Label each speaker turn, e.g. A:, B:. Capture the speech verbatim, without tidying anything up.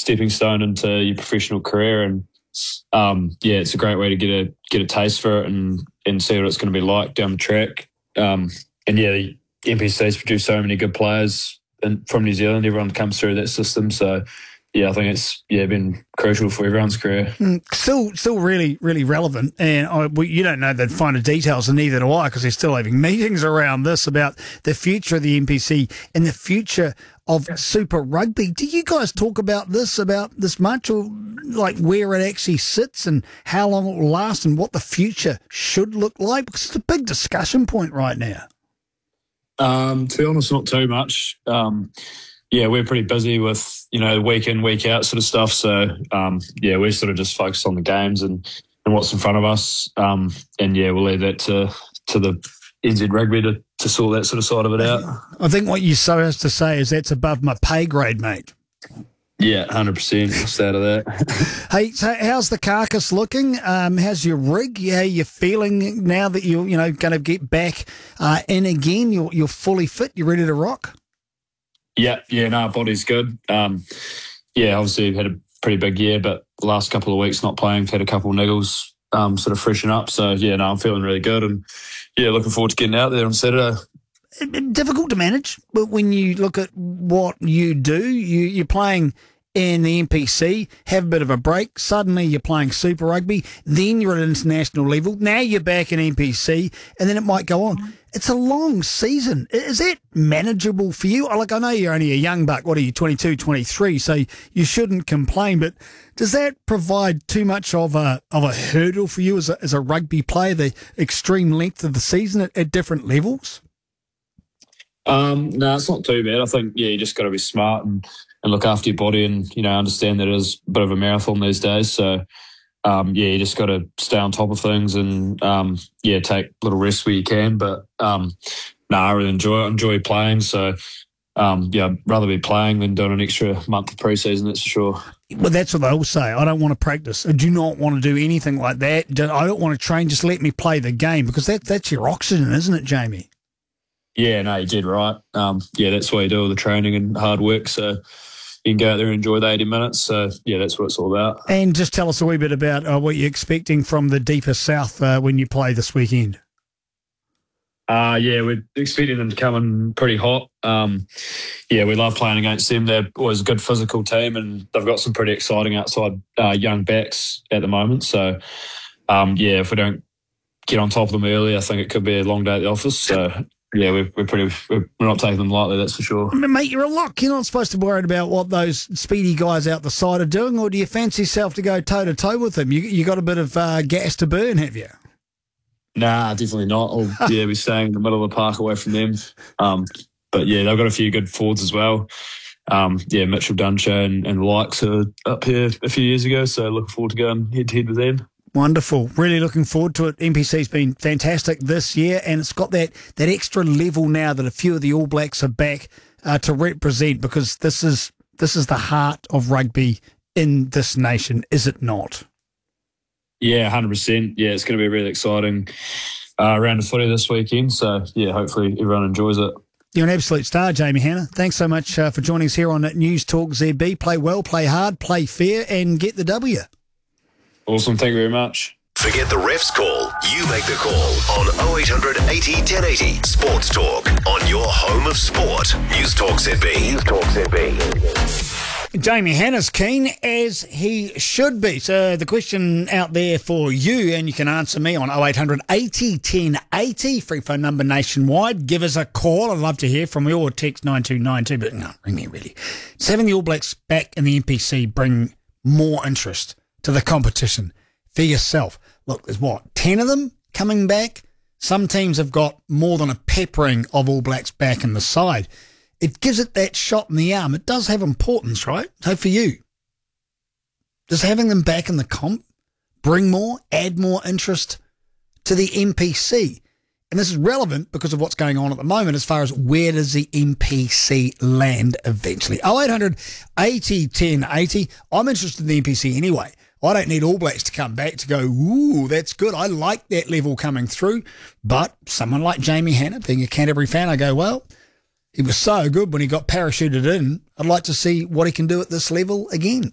A: stepping stone into your professional career. And um, yeah, it's a great way to get a get a taste for it and and see what it's going to be like down the track. Um, and yeah, the N P C's produced so many good players and from New Zealand. Everyone comes through that system, so yeah, I think it's yeah been crucial for everyone's career.
B: Mm, still, still really, really relevant. And I, well, you don't know the finer details, and neither do I, because they're still having meetings around this about the future of the N P C and the future of Super Rugby. Do you guys talk about this about this much, or like where it actually sits and how long it will last and what the future should look like? Because it's a big discussion point right now.
A: Um, to be honest, not too much. Um, yeah, we're pretty busy with, you know, week in, week out sort of stuff. So, um, yeah, we're sort of just focused on the games and, and what's in front of us. Um, and, yeah, we'll leave that to to the N Z Rugby to, to sort that sort of side of it out.
B: I think what you're supposed to say is that's above my pay grade, mate.
A: Yeah, one hundred percent. Just out of that.
B: Hey, so how's the carcass looking? Um, how's your rig? How you feeling now that you're, you know, going to get back uh, in again? You're, you're fully fit? You ready to rock?
A: Yeah, yeah, no, body's good. Um, yeah, obviously we've had a pretty big year, but the last couple of weeks not playing, had a couple of niggles, um, sort of freshen up. So, yeah, no, I'm feeling really good and, yeah, looking forward to getting out there on Saturday.
B: Difficult to manage, but when you look at what you do, you, you're playing in the N P C, have a bit of a break, suddenly you're playing Super Rugby, then you're at international level, now you're back in N P C, and then it might go on. It's a long season. Is that manageable for you? Like, I know you're only a young buck, what are you, twenty-two, twenty-three, so you shouldn't complain, but does that provide too much of a of a hurdle for you as a, as a rugby player, the extreme length of the season at, at different levels?
A: Um, no, it's not too bad. I think, yeah, you just got to be smart and, and look after your body and, you know, understand that it is a bit of a marathon these days. So, um, yeah, you just got to stay on top of things and, um, yeah, take little rests where you can. But, um, no, I really enjoy it. I enjoy playing. So, um, yeah, I'd rather be playing than doing an extra month of pre-season, that's for sure.
B: Well, that's what they all say. I don't want to practice. I do not want to do anything like that. I don't want to train. Just let me play the game, because that that's your oxygen, isn't it, Jamie?
A: Yeah, no, you did right. Um, yeah, that's why you do all the training and hard work. So you can go out there and enjoy the eighty minutes. So, yeah, that's what it's all about.
B: And just tell us a wee bit about uh, what you're expecting from the deeper south uh, when you play this weekend.
A: Uh, yeah, we're expecting them to come in pretty hot. Um, yeah, we love playing against them. They're always a good physical team, and they've got some pretty exciting outside uh, young backs at the moment. So, um, yeah, if we don't get on top of them early, I think it could be a long day at the office. So, yeah, we're, we're pretty. We're not taking them lightly, that's for sure.
B: I mean, mate, you're a lock. You're not supposed to be worried about what those speedy guys out the side are doing, or do you fancy yourself to go toe to toe with them? You you got a bit of uh, gas to burn, have you?
A: Nah, definitely not. I'll yeah, be staying in the middle of the park away from them. Um, but yeah, they've got a few good forwards as well. Um, yeah, Mitchell Duncher and, and the likes are up here a few years ago, so looking forward to going head to head with them.
B: Wonderful. Really looking forward to it. N P C's been fantastic this year, and it's got that, that extra level now that a few of the All Blacks are back uh, to represent, because this is this is the heart of rugby in this nation, is it not?
A: Yeah, one hundred percent. Yeah, it's going to be really exciting uh, round of footy this weekend. So, yeah, hopefully everyone enjoys it.
B: You're an absolute star, Jamie Hannah. Thanks so much uh, for joining us here on News Talk Z B. Play well, play hard, play fair, and get the W.
A: Awesome. Thank you very much.
C: Forget the ref's call. You make the call on oh eight hundred eighty, ten eighty. Sports Talk on your home of sport. News Talk Z B. News Talk Z B.
B: Jamie Hannah's keen, as he should be. So the question out there for you, and you can answer me on oh eight hundred eighty, ten eighty, free phone number nationwide. Give us a call. I'd love to hear from you, or text nine two nine two, but no, ring me really. Does having the All Blacks back in the N P C bring more interest to the competition for yourself? Look, there's what, ten of them coming back? Some teams have got more than a peppering of All Blacks back in the side. It gives it that shot in the arm. It does have importance, right? So for you, does having them back in the comp bring more, add more interest to the N P C? And this is relevant because of what's going on at the moment as far as where does the N P C land eventually. oh eight hundred eighty, ten eighty. I'm interested in the N P C anyway. I don't need All Blacks to come back to go, ooh, that's good. I like that level coming through. But someone like Jamie Hannah, being a Canterbury fan, I go, well, he was so good when he got parachuted in. I'd like to see what he can do at this level again.